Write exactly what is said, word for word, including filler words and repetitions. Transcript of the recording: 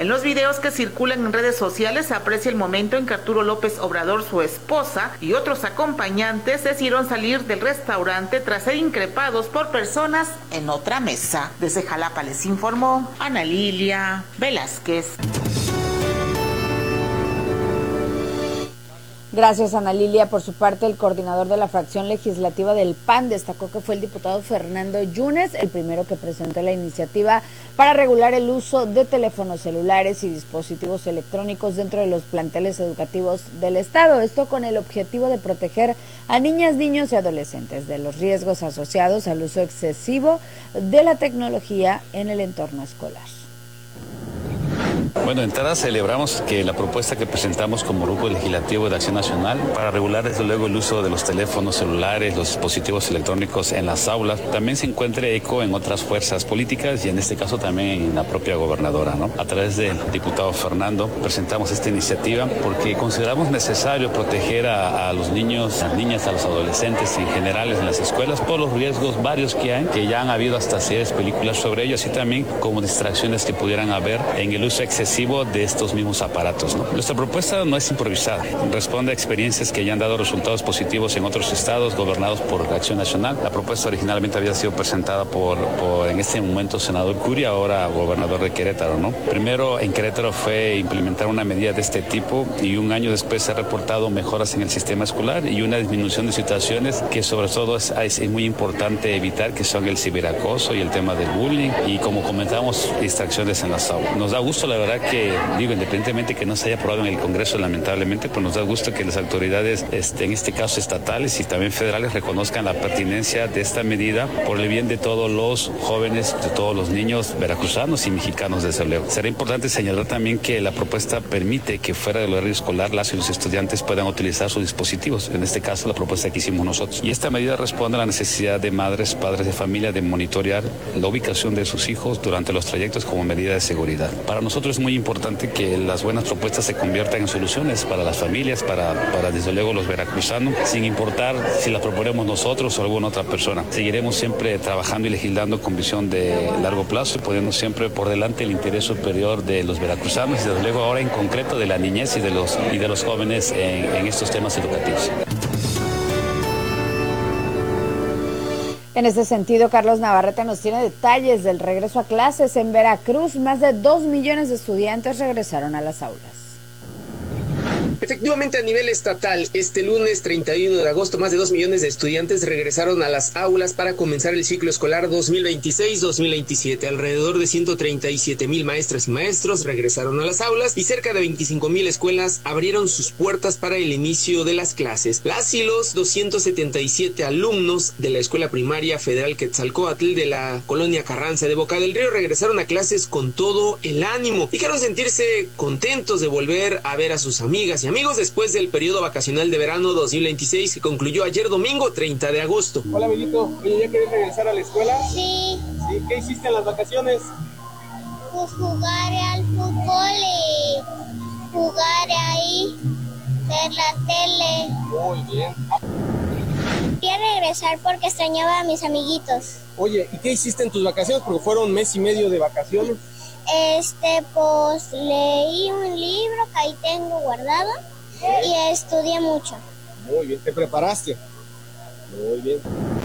En los videos que circulan en redes sociales se aprecia el momento en que Arturo López Obrador, su esposa y otros acompañantes decidieron salir del restaurante tras ser increpados por personas en otra mesa. Desde Jalapa les informó Ana Lilia Velázquez. Gracias, Ana Lilia. Por su parte, el coordinador de la fracción legislativa del P A N destacó que fue el diputado Fernando Yunes el primero que presentó la iniciativa para regular el uso de teléfonos celulares y dispositivos electrónicos dentro de los planteles educativos del Estado. Esto con el objetivo de proteger a niñas, niños y adolescentes de los riesgos asociados al uso excesivo de la tecnología en el entorno escolar. Bueno, de entrada celebramos que la propuesta que presentamos como Grupo Legislativo de Acción Nacional para regular desde luego el uso de los teléfonos celulares, los dispositivos electrónicos en las aulas, también se encuentre eco en otras fuerzas políticas y en este caso también en la propia gobernadora, ¿no? A través del diputado Fernando presentamos esta iniciativa porque consideramos necesario proteger a, a los niños, a las niñas, a los adolescentes en general en las escuelas por los riesgos varios que hay, que ya han habido hasta series, películas sobre ello, así también como distracciones que pudieran haber en el uso excesivo de estos mismos aparatos, ¿no? Nuestra propuesta no es improvisada, responde a experiencias que ya han dado resultados positivos en otros estados gobernados por Acción Nacional. La propuesta originalmente había sido presentada por, por en este momento senador Curia, ahora gobernador de Querétaro, ¿no? Primero en Querétaro fue implementar una medida de este tipo y un año después se ha reportado mejoras en el sistema escolar y una disminución de situaciones que sobre todo es, es muy importante evitar, que son el ciberacoso y el tema del bullying y, como comentábamos, distracciones en las aulas. Nos da gusto, la verdad, que, digo, independientemente que no se haya aprobado en el Congreso, lamentablemente, pues nos da gusto que las autoridades, este, en este caso estatales y también federales, reconozcan la pertinencia de esta medida por el bien de todos los jóvenes, de todos los niños veracruzanos y mexicanos, desde luego. Será importante señalar también que la propuesta permite que fuera del horario escolar las y los estudiantes puedan utilizar sus dispositivos, en este caso la propuesta que hicimos nosotros. Y esta medida responde a la necesidad de madres, padres de familia de monitorear la ubicación de sus hijos durante los trayectos como medida de seguridad. Para nosotros es muy importante que las buenas propuestas se conviertan en soluciones para las familias, para, para desde luego los veracruzanos, sin importar si las proponemos nosotros o alguna otra persona. Seguiremos siempre trabajando y legislando con visión de largo plazo y poniendo siempre por delante el interés superior de los veracruzanos y desde luego ahora en concreto de la niñez y de los, y de los jóvenes en, en estos temas educativos. En este sentido, Carlos Navarrete nos tiene detalles del regreso a clases en Veracruz. Más de dos millones de estudiantes regresaron a las aulas. Efectivamente, a nivel estatal, este lunes treinta y uno de agosto, más de dos millones de estudiantes regresaron a las aulas para comenzar el ciclo escolar dos mil veintiséis dos mil veintisiete. Alrededor de ciento treinta y siete mil maestras y maestros regresaron a las aulas y cerca de veinticinco mil escuelas abrieron sus puertas para el inicio de las clases. Las y los doscientos setenta y siete alumnos de la Escuela Primaria Federal Quetzalcóatl de la Colonia Carranza de Boca del Río regresaron a clases con todo el ánimo. Dijeron sentirse contentos de volver a ver a sus amigas y amigos después del periodo vacacional de verano dos mil veintiséis que concluyó ayer domingo treinta de agosto. Hola, amiguito. Oye, ¿ya querés regresar a la escuela? Sí. ¿Sí? ¿Qué hiciste en las vacaciones? Pues jugar al fútbol y jugar ahí, ver la tele. Muy bien. Quería regresar porque extrañaba a mis amiguitos. Oye, ¿y qué hiciste en tus vacaciones? Porque fueron mes y medio de vacaciones. Este, pues leí un libro que ahí tengo guardado y estudié mucho. Muy bien, ¿te preparaste? Muy bien.